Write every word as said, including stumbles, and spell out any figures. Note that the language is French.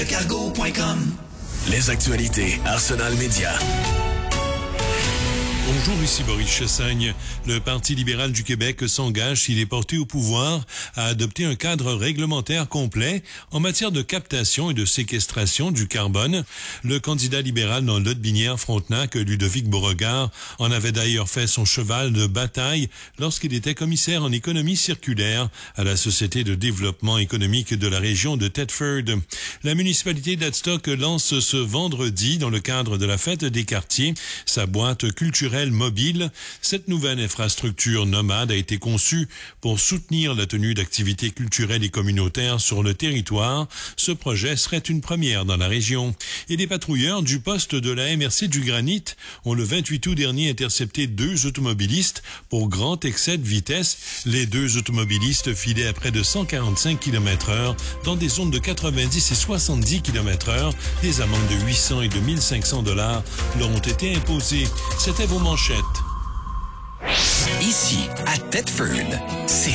cargo point com. Les actualités Arsenal Média. Bonjour, ici Boris Chassagne. Le Parti libéral du Québec s'engage, s'il est porté au pouvoir, à adopter un cadre réglementaire complet en matière de captation et de séquestration du carbone. Le candidat libéral dans Lotbinière-Frontenac, Ludovic Beauregard, en avait d'ailleurs fait son cheval de bataille lorsqu'il était commissaire en économie circulaire à la Société de développement économique de la région de Thetford. La municipalité d'Adstock lance ce vendredi, dans le cadre de la fête des quartiers, sa boîte culturelle mobile. Cette nouvelle infrastructure nomade a été conçue pour soutenir la tenue d'activités culturelles et communautaires sur le territoire. Ce projet serait une première dans la région. Et les patrouilleurs du poste de la M R C du Granit ont le vingt-huit août dernier intercepté deux automobilistes pour grand excès de vitesse. Les deux automobilistes filaient à près de cent quarante-cinq kilomètres heure dans des zones de quatre-vingt-dix et soixante-dix kilomètres heure. Des amendes de huit cents et de mille cinq cents dollars leur ont été imposées. C'était vos manchettes. Ici, à Thetford, c'est